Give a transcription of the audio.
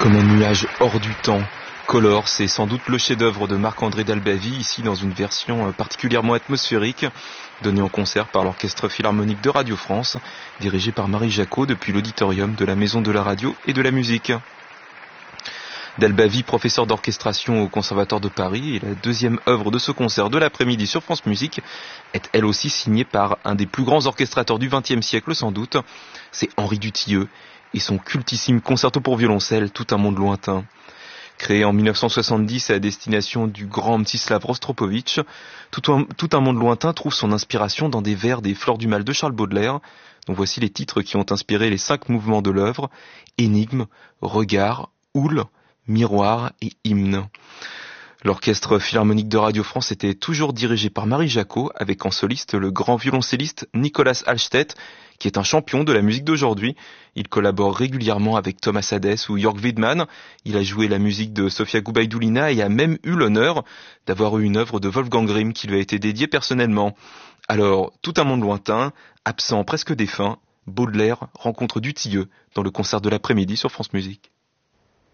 Comme un nuage hors du temps, Color, c'est sans doute le chef-d'œuvre de Marc-André Dalbavie, ici dans une version particulièrement atmosphérique, donnée en concert par l'Orchestre Philharmonique de Radio France, dirigé par Marie Jacot depuis l'auditorium de la Maison de la Radio et de la Musique. Dalbavie, professeur d'orchestration au Conservatoire de Paris, et la deuxième œuvre de ce concert de l'après-midi sur France Musique est elle aussi signée par un des plus grands orchestrateurs du XXe siècle sans doute, c'est Henri Dutilleux, et son cultissime concerto pour violoncelle, Tout un monde lointain. Créé en 1970 à destination du grand Mstislav Rostropovitch, Tout un monde lointain trouve son inspiration dans des vers des Fleurs du mal de Charles Baudelaire, dont voici les titres qui ont inspiré les 5 mouvements de l'œuvre: Énigme, Regard, Houle, Miroir et Hymne. L'Orchestre Philharmonique de Radio France était toujours dirigé par Marie Jacot, avec en soliste le grand violoncelliste Nicolas Hallstedt, qui est un champion de la musique d'aujourd'hui. Il collabore régulièrement avec Thomas Hadès ou Jörg Widmann. Il a joué la musique de Sofia Goubaïdoulina et a même eu l'honneur d'avoir eu une œuvre de Wolfgang Grimm qui lui a été dédiée personnellement. Alors, Tout un monde lointain, absent presque défunt, Baudelaire rencontre Dutilleux dans le concert de l'après-midi sur France Musique.